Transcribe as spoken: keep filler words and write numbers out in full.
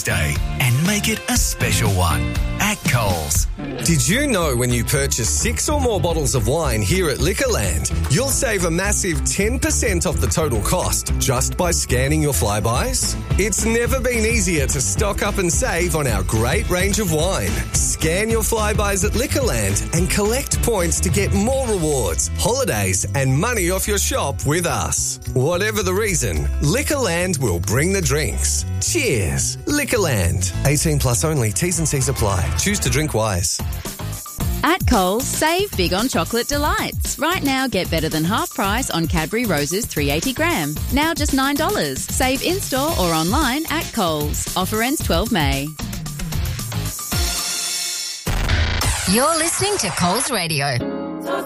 Day and make it a special one at Coles. Did you know when you purchase six or more bottles of wine here at Liquorland, you'll save a massive ten percent off the total cost just by scanning your Flybuys? It's never been easier to stock up and save on our great range of wine. Scan your Flybuys at Liquorland and collect points to get more rewards, holidays and money off your shop with us. Whatever the reason, Liquorland will bring the drinks. Cheers. Liquorland. eighteen plus only. T's and C's apply. Choose to drink wise. At Coles, save big on chocolate delights. Right now, get better than half price on Cadbury Roses three hundred eighty gram. Now just nine dollars. Save in-store or online at Coles. Offer ends twelfth of May. You're listening to Coles Radio.